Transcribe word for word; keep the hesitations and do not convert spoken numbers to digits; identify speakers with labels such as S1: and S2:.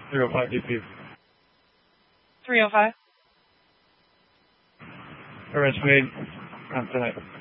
S1: three oh five D P.
S2: three oh five.
S1: Arrest made. On tonight.